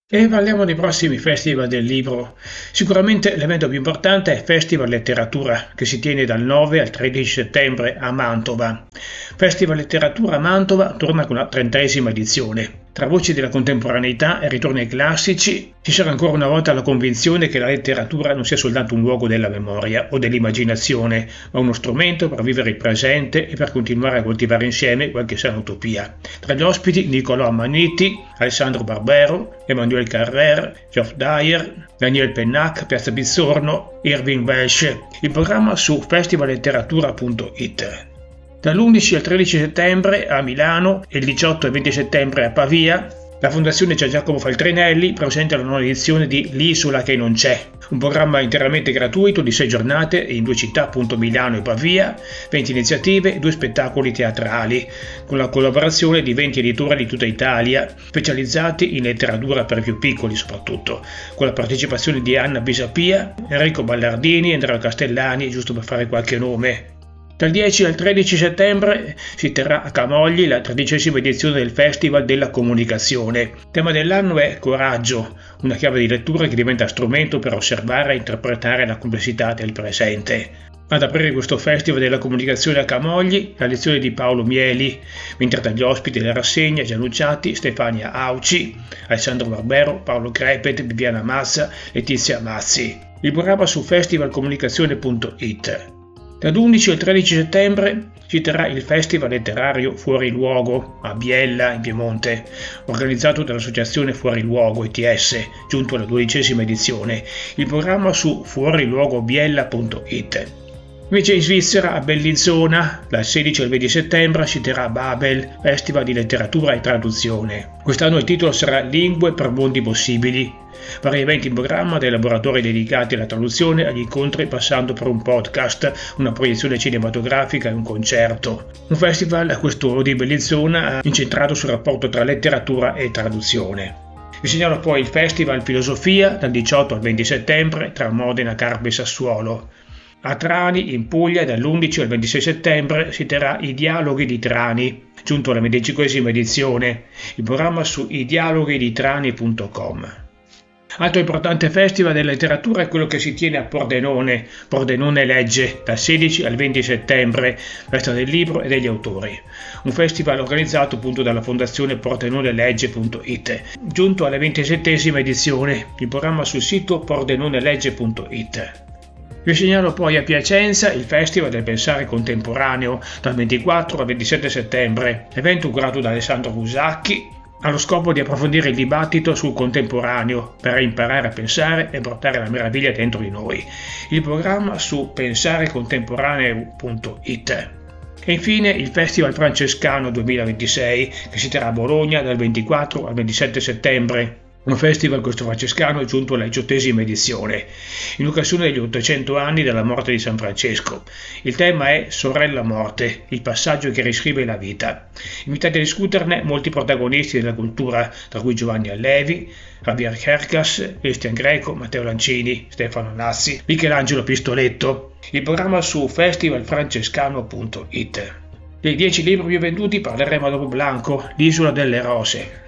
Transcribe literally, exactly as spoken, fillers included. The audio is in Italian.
E parliamo dei prossimi festival del libro. Sicuramente l'evento più importante è Festival Letteratura, che si tiene dal nove al tredici settembre a Mantova. Festival Letteratura a Mantova torna con la trentesima edizione. Tra voci della contemporaneità e ritorni ai classici, ci sarà ancora una volta la convinzione che la letteratura non sia soltanto un luogo della memoria o dell'immaginazione, ma uno strumento per vivere il presente e per continuare a coltivare insieme qualche sana utopia. Tra gli ospiti Niccolò Ammanniti, Alessandro Barbero, Emmanuel Carrer, Geoff Dyer, Daniel Pennac, Piazza Bizzorno, Irving Welsh. Il programma su festivalletteratura punto it. Dall'undici al tredici settembre a Milano e il diciotto e venti settembre a Pavia, la Fondazione Gian Giacomo Feltrinelli presenta la nuova edizione di L'isola che non c'è, un programma interamente gratuito di sei giornate in due città, appunto Milano e Pavia, venti iniziative e due spettacoli teatrali, con la collaborazione di venti editori di tutta Italia, specializzati in letteratura per i più piccoli soprattutto, con la partecipazione di Anna Bisapia, Enrico Ballardini e Andrea Castellani, giusto per fare qualche nome. Dal dieci al tredici settembre si terrà a Camogli la tredicesima edizione del Festival della Comunicazione. Il tema dell'anno è Coraggio, una chiave di lettura che diventa strumento per osservare e interpretare la complessità del presente. Ad aprire questo Festival della Comunicazione a Camogli la lezione di Paolo Mieli, mentre tra gli ospiti della rassegna Gianluciati, Stefania Auci, Alessandro Barbero, Paolo Crepet, Viviana Massa, Letizia Mazzi. Il programma su festivalcomunicazione punto it. Dall'undici al tredici settembre si terrà il Festival Letterario Fuori Luogo a Biella in Piemonte, organizzato dall'Associazione Fuori Luogo E T S, giunto alla dodicesima edizione. Il programma su fuoriluogobiella punto it. Invece in Svizzera, a Bellinzona, dal sedici al venti settembre si terrà Babel, Festival di Letteratura e Traduzione. Quest'anno il titolo sarà Lingue per mondi possibili. Vari eventi in programma, dai laboratori dedicati alla traduzione agli incontri passando per un podcast, una proiezione cinematografica e un concerto. Un festival, questo di Bellinzona, incentrato sul rapporto tra letteratura e traduzione. Vi segnalo poi il Festival Filosofia dal diciotto al venti settembre tra Modena, Carpi e Sassuolo. A Trani, in Puglia, dall'undici al ventisei settembre si terrà I Dialoghi di Trani, giunto alla venticinquesima edizione. Il programma su i dialoghi di trani punto com. Altro importante festival della letteratura è quello che si tiene a Pordenone, Pordenone Legge, dal sedici al venti settembre, festa del libro e degli autori. Un festival organizzato appunto dalla fondazione pordenonelegge punto it, giunto alla ventisettesima edizione, il programma sul sito pordenonelegge punto it. Vi segnalo poi a Piacenza il Festival del Pensare Contemporaneo, dal ventiquattro al ventisette settembre, evento curato da Alessandro Busacchi, allo scopo di approfondire il dibattito sul contemporaneo per imparare a pensare e portare la meraviglia dentro di noi. Il programma su pensare contemporaneo punto it. E infine il Festival Francescano duemilaventisei che si terrà a Bologna dal ventiquattro al ventisette settembre. Un festival questo francescano è giunto alla diciottesima edizione, in occasione degli ottocento anni della morte di San Francesco. Il tema è Sorella Morte, il passaggio che riscrive la vita. Invitati a discuterne molti protagonisti della cultura, tra cui Giovanni Allevi, Javier Cercas, Cristian Greco, Matteo Lancini, Stefano Nazzi, Michelangelo Pistoletto. Il programma su festivalfrancescano punto it. Dei dieci libri più venduti parleremo dopo Blanco, L'isola delle rose.